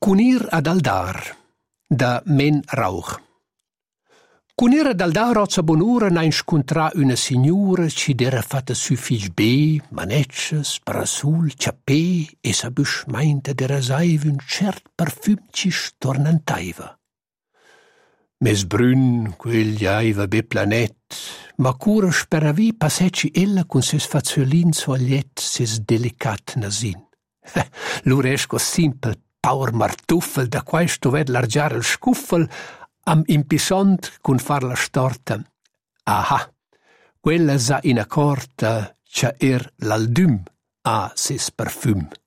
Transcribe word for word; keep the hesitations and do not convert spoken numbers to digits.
Cunir ad Aldar, da Men Rauch. Cunir ad Aldar ozza bonura na inscontrà una signora ci d'era fatta su fig be, manetches, parasul, ciappè e sa buschmeinta d'era saiva un cert parfüm ci stornantaiva. Mes brün, quegli aiva be planet, ma cura speravi passecci ella con ses faziolin sogliet, ses delicat nasin. L'uresco simpel paur martuffel da quai stovet largiare il scuffel am impisont cun far la storta. Aha, quella sa in accorta c'ha er l'aldum a ses parfüm.